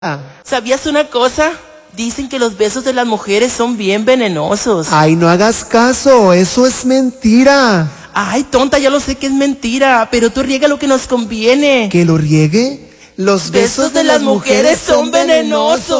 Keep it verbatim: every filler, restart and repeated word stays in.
¿Sabías una cosa? Dicen que los besos de las mujeres son bien venenosos. Ay, no hagas caso, eso es mentira. Ay, tonta, ya lo sé que es mentira, pero tú riega lo que nos conviene. ¿Que lo riegue? Los besos de las mujeres son venenosos.